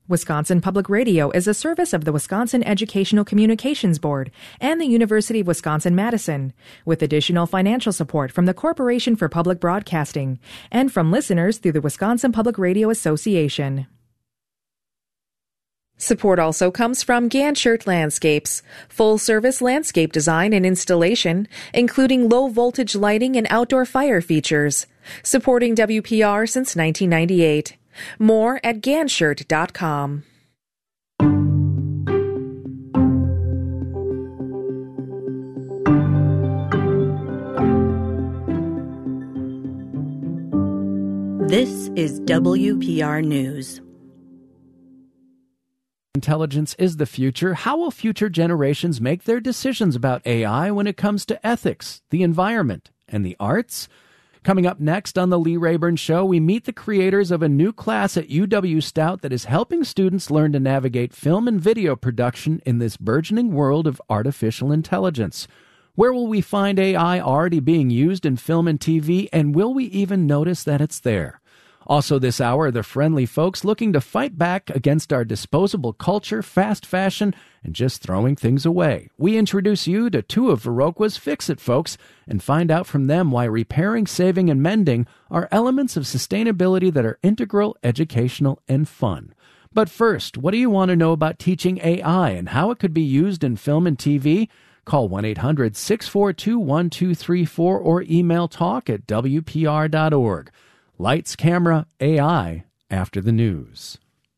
Wisconsin Public Radio is a service of the Wisconsin Educational Communications Board and the University of Wisconsin-Madison, with additional financial support from the Corporation for Public Broadcasting and from listeners through the Wisconsin Public Radio Association. Support also comes from Ganshert Landscapes, full-service landscape design and installation, including low-voltage lighting and outdoor fire features, supporting WPR since 1998. More at ganshert.com. This is WPR News. Intelligence is the future. How will future generations make their decisions about AI when it comes to ethics, the environment, and the arts? Coming up next on The Lee Rayburn Show, we meet the creators of a new class at UW-Stout that is helping students learn to navigate film and video production in this burgeoning world of artificial intelligence. Where will we find AI already being used in film and TV, and will we even notice that it's there? Also this hour, the friendly folks looking to fight back against our disposable culture, fast fashion, and just throwing things away. We introduce you to two of Viroqua's Fix-It folks and find out from them why repairing, saving, and mending are elements of sustainability that are integral, educational, and fun. But first, what do you want to know about teaching AI and how it could be used in film and TV? Call 1-800-642-1234 or email talk@wpr.org. Lights, camera, AI, after the news.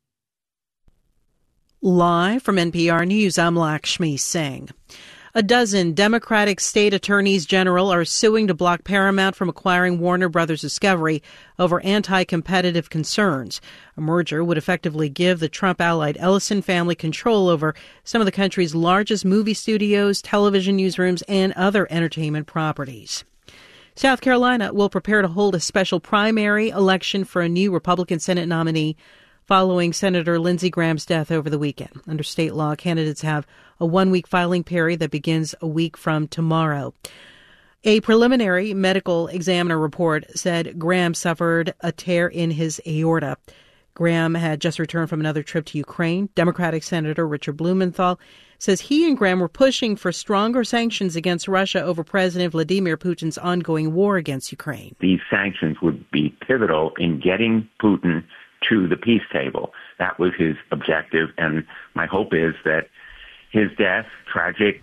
Live from NPR News, I'm Lakshmi Singh. A dozen Democratic state attorneys general are suing to block Paramount from acquiring Warner Brothers Discovery over anti-competitive concerns. A merger would effectively give the Trump-allied Ellison family control over some of the country's largest movie studios, television newsrooms, and other entertainment properties. South Carolina will prepare to hold a special primary election for a new Republican Senate nominee following Senator Lindsey Graham's death over the weekend. Under state law, candidates have a one-week filing period that begins a week from tomorrow. A preliminary medical examiner report said Graham suffered a tear in his aorta. Graham had just returned from another trip to Ukraine. Democratic Senator Richard Blumenthal says he and Graham were pushing for stronger sanctions against Russia over President Vladimir Putin's ongoing war against Ukraine. These sanctions would be pivotal in getting Putin to the peace table. That was his objective, and my hope is that his death, tragic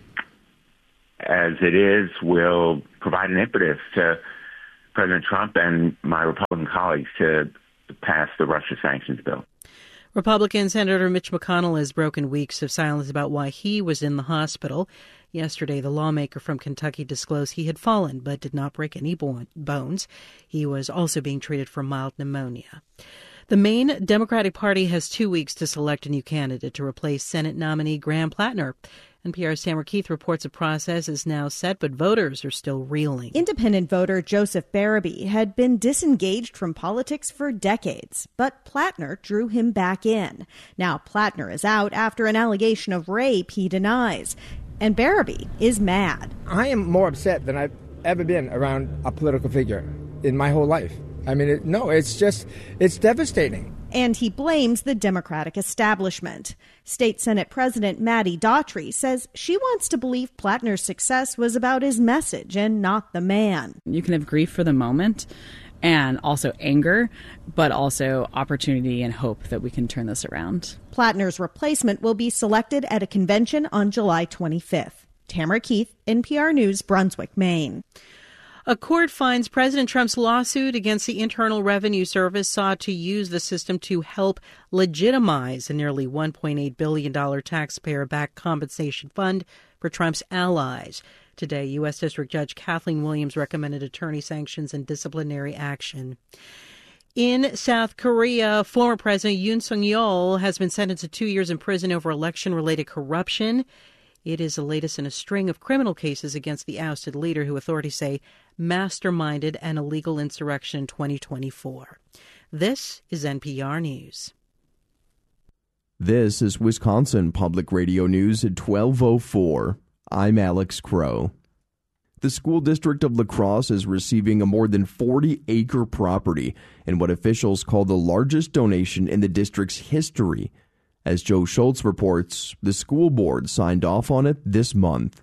as it is, will provide an impetus to President Trump and my Republican colleagues to pass the Russia sanctions bill. Republican Senator Mitch McConnell has broken weeks of silence about why he was in the hospital. Yesterday, the lawmaker from Kentucky disclosed he had fallen but did not break any bones. He was also being treated for mild pneumonia. The Maine Democratic Party has 2 weeks to select a new candidate to replace Senate nominee Graham Plattner. NPR's Tamara Keith reports the process is now set, but voters are still reeling. Independent voter Joseph Barabee had been disengaged from politics for decades, but Plattner drew him back in. Now Plattner is out after an allegation of rape he denies, and Barabee is mad. I am more upset than I've ever been around a political figure in my whole life. I mean, it's devastating. And he blames the Democratic establishment. State Senate President Maddie Daughtry says she wants to believe Plattner's success was about his message and not the man. You can have grief for the moment and also anger, but also opportunity and hope that we can turn this around. Plattner's replacement will be selected at a convention on July 25th. Tamara Keith, NPR News, Brunswick, Maine. A court finds President Trump's lawsuit against the Internal Revenue Service sought to use the system to help legitimize a nearly $1.8 billion taxpayer-backed compensation fund for Trump's allies. Today, U.S. District Judge Kathleen Williams recommended attorney sanctions and disciplinary action. In South Korea, former President Yoon Suk-yeol has been sentenced to 2 years in prison over election-related corruption. It is the latest in a string of criminal cases against the ousted leader who authorities say masterminded an illegal insurrection in 2024. This is NPR News. This is Wisconsin Public Radio News at 12:04. I'm Alex Crow. The school district of La Crosse is receiving a more than 40-acre property in what officials call the largest donation in the district's history. As Joe Schultz reports, the school board signed off on it this month.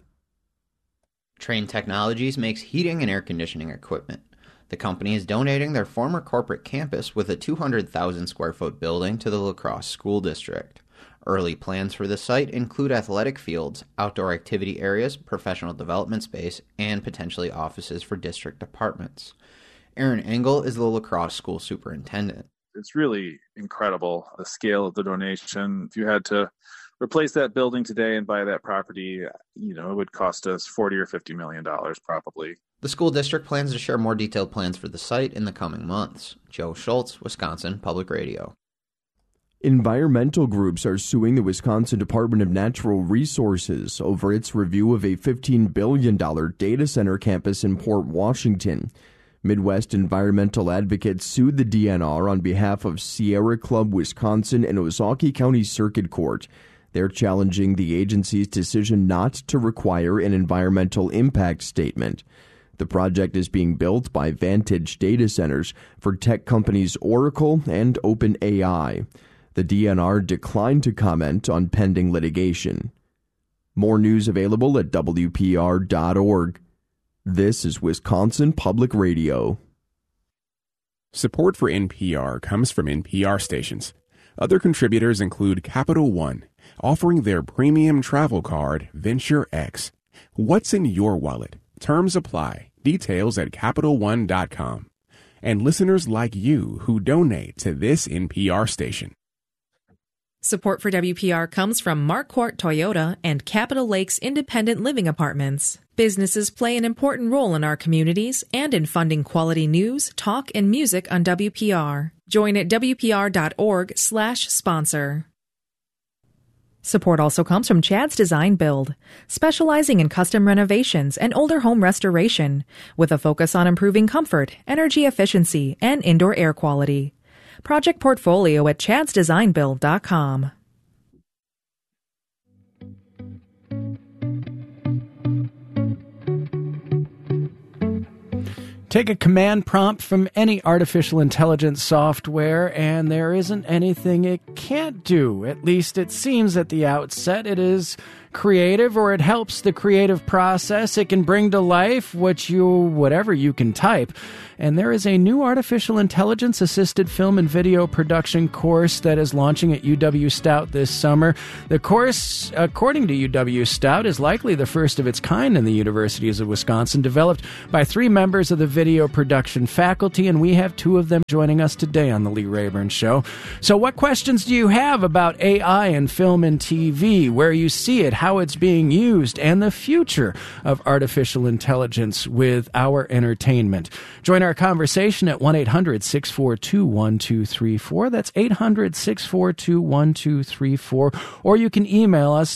Trane Technologies makes heating and air conditioning equipment. The company is donating their former corporate campus with a 200,000 square foot building to the La Crosse School District. Early plans for the site include athletic fields, outdoor activity areas, professional development space, and potentially offices for district departments. Aaron Engel is the La Crosse school superintendent. It's really incredible, the scale of the donation. If you had to replace that building today and buy that property, it would cost us $40 or $50 million probably. The school district plans to share more detailed plans for the site in the coming months. Joe Schultz, Wisconsin Public Radio. Environmental groups are suing the Wisconsin Department of Natural Resources over its review of a $15 billion data center campus in Port Washington. Midwest environmental advocates sued the DNR on behalf of Sierra Club, Wisconsin, and Ozaukee County Circuit Court. They're challenging the agency's decision not to require an environmental impact statement. The project is being built by Vantage Data Centers for tech companies Oracle and OpenAI. The DNR declined to comment on pending litigation. More news available at WPR.org. This is Wisconsin Public Radio. Support for NPR comes from NPR stations. Other contributors include Capital One, offering their premium travel card, Venture X. What's in your wallet? Terms apply. Details at CapitalOne.com. And listeners like you who donate to this NPR station. Support for WPR comes from Marquardt Toyota and Capitol Lakes Independent Living Apartments. Businesses play an important role in our communities and in funding quality news, talk, and music on WPR. Join at WPR.org/sponsor. Support also comes from Chad's Design Build, specializing in custom renovations and older home restoration, with a focus on improving comfort, energy efficiency, and indoor air quality. Project portfolio at chadsdesignbuild.com. Take a command prompt from any artificial intelligence software, and there isn't anything it can't do. At least it seems at the outset. It is creative, or it helps the creative process. It can bring to life whatever you can type. And there is a new artificial intelligence assisted film and video production course that is launching at UW Stout this summer. The course, according to UW Stout, is likely the first of its kind in the universities of Wisconsin, developed by 3 members of the video production faculty, and we have 2 of them joining us today on the Lee Rayburn Show. So what questions do you have about AI and film and TV, where you see it, how it's being used, and the future of artificial intelligence with our entertainment? Join our conversation at 1-800-642-1234. That's 800-642-1234. Or you can email us,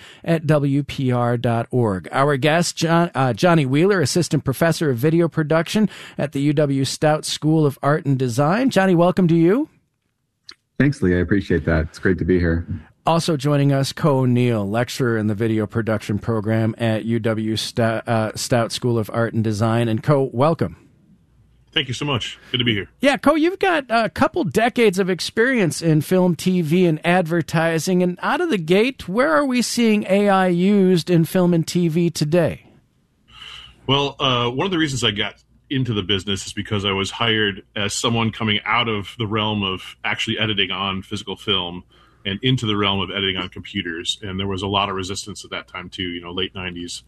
talk@WPR.org. Our guest, Johnny Wheeler, assistant professor of video production at the UW Stout School of Art and Design. Johnny, welcome to you. Thanks, Lee. I appreciate that. It's great to be here. Also joining us, Co Neal, lecturer in the video production program at UW Stout School of Art and Design. And Co, welcome. Thank you so much. Good to be here. Yeah, Co, you've got a couple decades of experience in film, TV, and advertising. And out of the gate, where are we seeing AI used in film and TV today? Well, one of the reasons I got into the business is because I was hired as someone coming out of the realm of actually editing on physical film and into the realm of editing on computers. And there was a lot of resistance at that time, too, late 90s,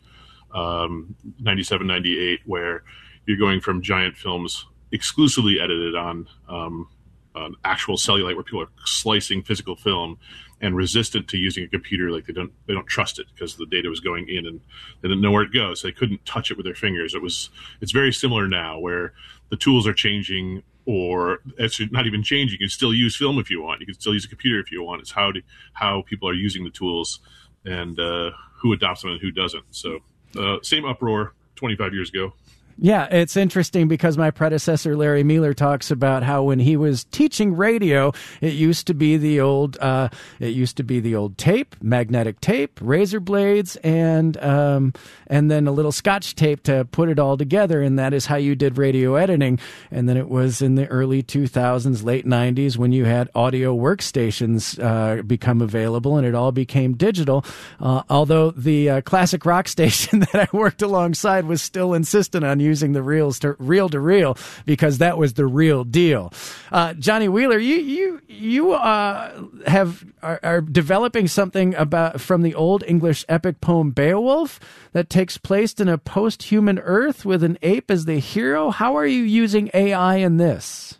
97, 98, where you're going from giant films exclusively edited on actual cellulite, where people are slicing physical film, and resistant to using a computer. Like they don't trust it because the data was going in and they didn't know where it goes. So they couldn't touch it with their fingers. It's very similar now, where the tools are changing, or it's not even changing. You can still use film if you want. You can still use a computer if you want. It's how people are using the tools and who adopts them and who doesn't. So same uproar 25 years ago. Yeah, it's interesting because my predecessor, Larry Mueller, talks about how when he was teaching radio, it used to be the old tape, magnetic tape, razor blades, and then a little Scotch tape to put it all together, and that is how you did radio editing. And then it was in the early 2000s, late 90s, when you had audio workstations become available, and it all became digital. Although the classic rock station that I worked alongside was still insistent on using the reel to reel because that was the real deal. Johnny Wheeler, you are developing something from the Old English epic poem Beowulf that takes place in a post-human Earth with an ape as the hero. How are you using AI in this?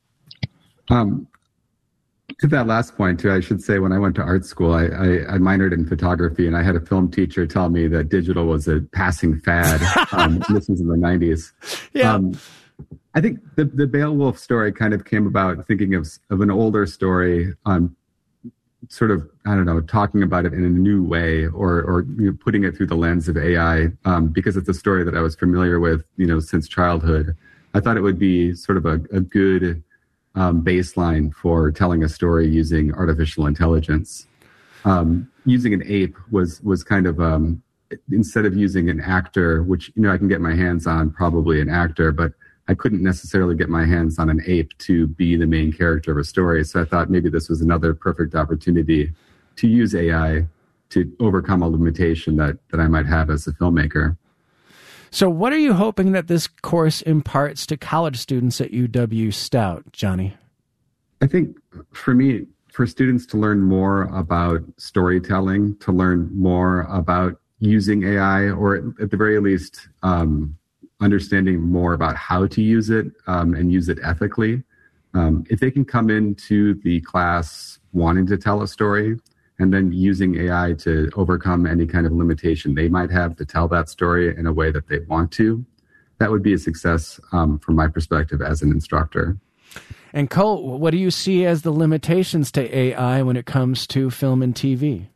To that last point, too, I should say when I went to art school, I minored in photography, and I had a film teacher tell me that digital was a passing fad. This was in the 90s. Yeah. I think the Beowulf story kind of came about thinking of an older story, sort of, I don't know, talking about it in a new way or putting it through the lens of AI, because it's a story that I was familiar with, since childhood. I thought it would be sort of a good baseline for telling a story using artificial intelligence. Using an ape was kind of, instead of using an actor, which, I can get my hands on probably an actor, but I couldn't necessarily get my hands on an ape to be the main character of a story. So I thought maybe this was another perfect opportunity to use AI to overcome a limitation that I might have as a filmmaker. So what are you hoping that this course imparts to college students at UW-Stout, Johnny? I think for me, for students to learn more about storytelling, to learn more about using AI, or at the very least, understanding more about how to use it and use it ethically. If they can come into the class wanting to tell a story and then using AI to overcome any kind of limitation they might have to tell that story in a way that they want to, that would be a success from my perspective as an instructor. And Cole, what do you see as the limitations to AI when it comes to film and TV?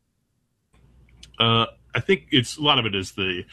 I think a lot of it is the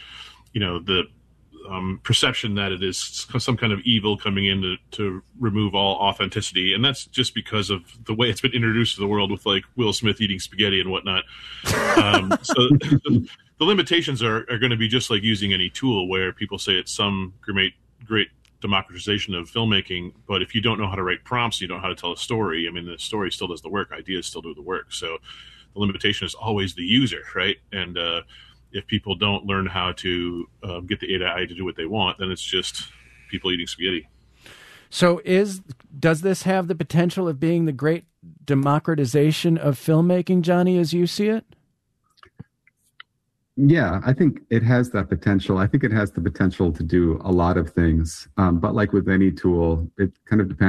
perception that it is some kind of evil coming in to remove all authenticity. And that's just because of the way it's been introduced to the world with like Will Smith eating spaghetti and whatnot. So the limitations are going to be just like using any tool where people say it's some great democratization of filmmaking. But if you don't know how to write prompts, you don't know how to tell a story. I mean, the story still does the work. Ideas still do the work. So the limitation is always the user, right? And, if people don't learn how to get the AI to do what they want, then it's just people eating spaghetti. So does this have the potential of being the great democratization of filmmaking, Johnny, as you see it? Yeah, I think it has that potential. I think it has the potential to do a lot of things. But like with any tool, it kind of depends